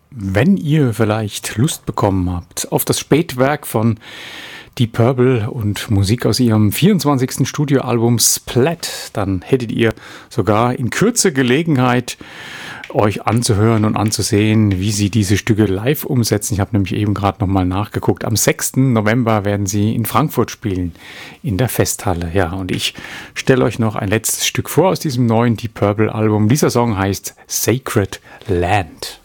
Wenn ihr vielleicht Lust bekommen habt auf das Spätwerk von Deep Purple und Musik aus ihrem 24. Studioalbum Splat, dann hättet ihr sogar in Kürze Gelegenheit, euch anzuhören und anzusehen, wie sie diese Stücke live umsetzen. Ich habe nämlich eben gerade nochmal nachgeguckt. Am 6. November werden sie in Frankfurt spielen, in der Festhalle. Ja, und ich stelle euch noch ein letztes Stück vor aus diesem neuen Deep Purple Album. Dieser Song heißt Sacred Land.